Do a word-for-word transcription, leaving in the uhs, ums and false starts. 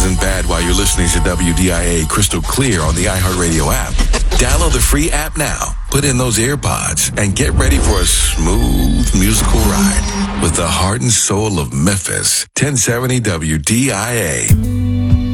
isn't bad while you're listening to W D I A crystal clear on the iHeartRadio app. Download the free app now. Put in those AirPods and get ready for a smooth musical ride with the heart and soul of Memphis. ten seventy W D I A.